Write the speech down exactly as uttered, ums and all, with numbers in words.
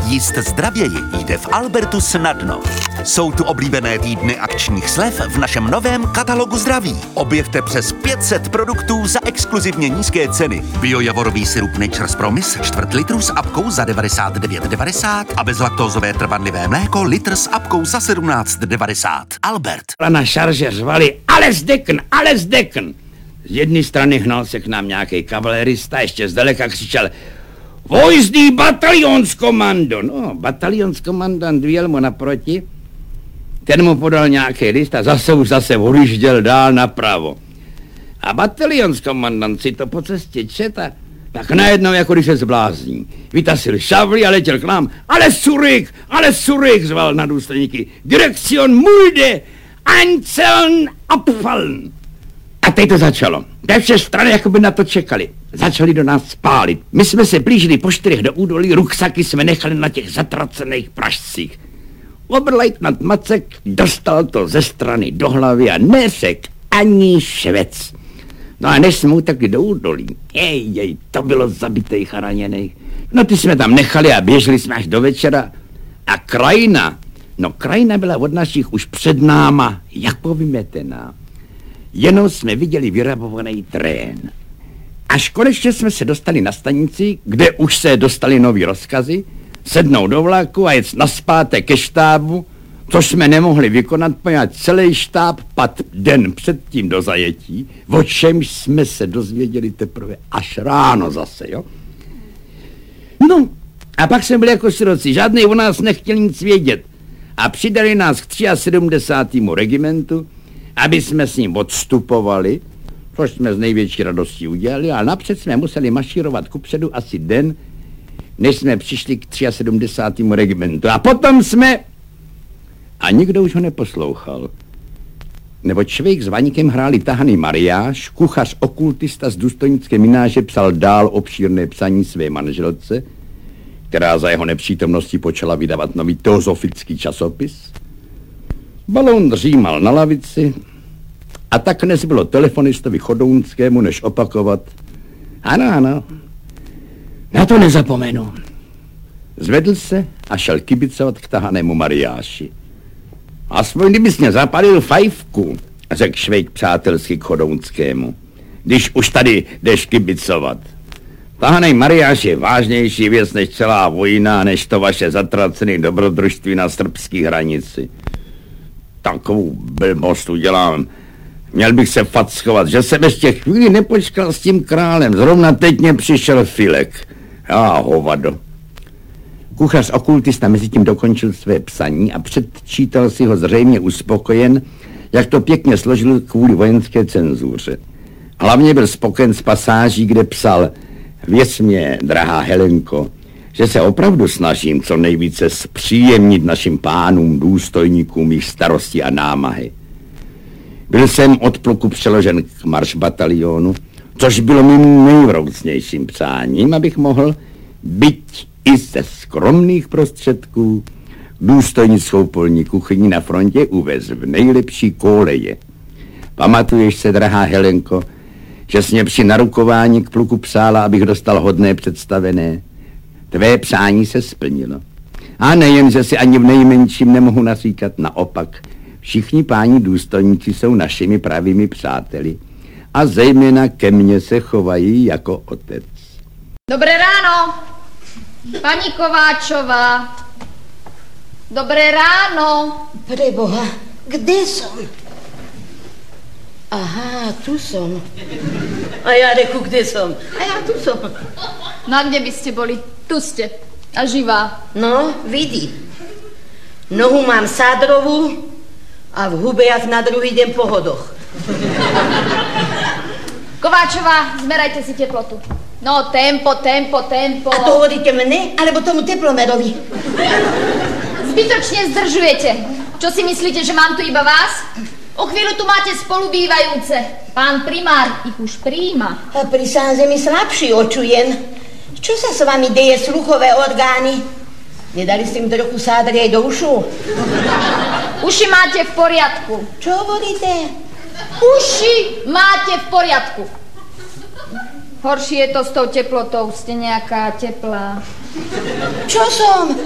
Jíst zdravěji jde v Albertu snadno. Jsou tu oblíbené týdny akčních slev v našem novém katalogu zdraví. Objevte přes pět set produktů za exkluzivně nízké ceny. Biojavorový sirup Nature's Promise čtvrt litru s apkou za devadesát devět devadesát a bezlaktózové trvanlivé mléko litr s apkou za sedmnáct devadesát. Albert. Na šarže řvali, ale zdekn, ale zdekn. Z jedné strany hnal se k nám nějaký kavalerista, ještě zdaleka křičel: Vojzdý batalionskomando. No, batalionskomandant vyjel mu naproti, ten mu podal nějaký list a zase už zase odjížděl dál napravo. A batalionskomandant si to po cestě četa, tak najednou, jako když se zblázní, vytasil šavli a letěl k nám. Ale Surik, ale Surik, zval na důstojníky. Direkcion Mulde, Einzeln abfallen. A teď to začalo. Ve všech strany jako by na to čekali. Začali do nás spálit. My jsme se blížili po čtyřech do údolí, ruksaky jsme nechali na těch zatracených pražcích. Oberleutnant Macek dostal to ze strany do hlavy a neřekl ani švec. No a než jsme utekli do údolí, jej, jej, to bylo zabitých a raněných. No ty jsme tam nechali a běželi jsme až do večera. A krajina, no krajina byla od našich už před náma jako vymetená. Jenom jsme viděli vyrabovaný trén. Až konečně jsme se dostali na stanici, kde už se dostali nový rozkazy, sednout do vlaku a jet naspátek ke štábu, což jsme nemohli vykonat, poněvadž celý štáb pad den předtím do zajetí, o čemž jsme se dozvěděli teprve až ráno zase, jo? No, a pak jsme byli jako siroci, žádnej o nás nechtěl nic vědět a přidali nás k sedmdesátému třetímu regimentu, aby jsme s ním odstupovali, což jsme z největší radostí udělali, ale napřed jsme museli mašírovat kupředu asi den, než jsme přišli k sedmdesátému třetímu regimentu. A potom jsme... A nikdo už ho neposlouchal. Nebo Švejk s Vaníkem hráli tahaný mariáš, kuchař okultista z důstojnické mináže psal dál obšírné psaní své manželce, která za jeho nepřítomnosti počala vydávat nový teozofický časopis. Balón dřímal na lavici a tak nezbylo telefonistovi Chodounskému, než opakovat: Ano, ano, na to nezapomenu. Zvedl se a šel kibicovat k tahanému mariáši. Aspoň kdybys mě zapalil fajfku, řekl Švejk přátelsky k Chodounskému, když už tady jdeš kibicovat. Tahanej mariáš je vážnější věc než celá vojna, než to vaše zatracené dobrodružství na srbský hranici. Takovou blbost udělám. Měl bych se fackovat, že jsem ještě chvíli nepočkal s tím králem. Zrovna teď mě přišel Filek. Já hovado. Kuchař okultista mezi tím dokončil své psaní a předčítal si ho zřejmě uspokojen, jak to pěkně složil kvůli vojenské cenzuře. Hlavně byl spokojen s pasáží, kde psal: Věř mě, drahá Helenko, že se opravdu snažím co nejvíce zpříjemnit našim pánům, důstojníkům jejich starosti a námahy. Byl jsem od pluku přeložen k maršbatalionu, což bylo mým nejvroucnějším přáním, abych mohl, byť i ze skromných prostředků, důstojnickou polní kuchyni na frontě uvést v nejlepší koleje. Pamatuješ se, drahá Helenko, že jsi mě při narukování k pluku psála, abych dostal hodné představené? Tvé přání se splnilo. A nejen, že si ani v nejmenším nemohu naříkat, naopak, všichni páni důstojníci jsou našimi pravými přáteli a zejména ke mně se chovají jako otec. Dobré ráno, paní Kováčová. Dobré ráno. Preboha, kde som? Aha, tu som. A ja reku, kde som? A ja tu som. No a kde by ste boli? Tu ste. A živá. No, vidí. Nohu mám sádrovú a v hube jak na druhý deň po hodoch. Kováčová, zmerajte si teplotu. No, tempo, tempo, tempo. A to hovoríte mne, alebo tomu teplomerovi? Zbytočne zdržujete. Čo si myslíte, že mám tu iba vás? O chvíľu tu máte spolubývajúce. Pán primár ich už prijíma. A pri sánze mi slabší očujem. Čo sa s vami deje, sluchové orgány? Nedali ste im trochu sádry aj do ušu? Uši máte v poriadku. Čo hovoríte? Uši máte v poriadku. Horšie je to s tou teplotou, ste nejaká teplá. Čo som?